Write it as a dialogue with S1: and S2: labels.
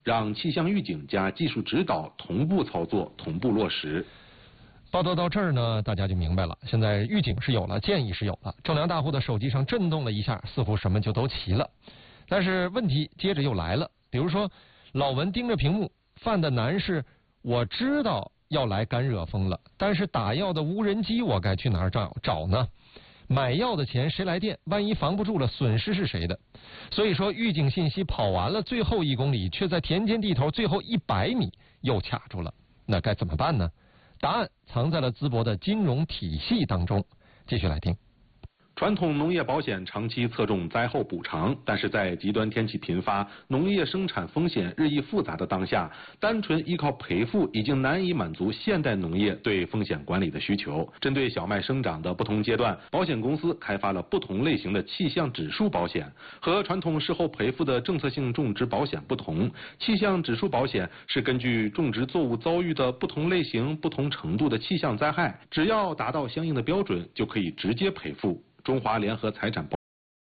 S1: 让气象预警加技术指导同步操作、同步落实。
S2: 报道到这儿呢，大家就明白了。现在预警是有了，建议是有了，种粮大户的手机上震动了一下，似乎什么就都齐了。但是问题接着又来了，比如说老文盯着屏幕，犯的难是我知道要来干热风了，但是打药的无人机我该去哪儿找呢？买药的钱谁来垫？万一防不住了，损失是谁的？所以说预警信息跑完了最后1公里，却在田间地头最后100米又卡住了，那该怎么办呢？答案藏在了淄博的金融体系当中。继续来听。
S1: 传统农业保险长期侧重灾后补偿，但是在极端天气频发、农业生产风险日益复杂的当下，单纯依靠赔付已经难以满足现代农业对风险管理的需求。针对小麦生长的不同阶段，保险公司开发了不同类型的气象指数保险。和传统事后赔付的政策性种植保险不同，气象指数保险是根据种植作物遭遇的不同类型、不同程度的气象灾害，只要达到相应的标准，就可以直接赔付。中华联合财产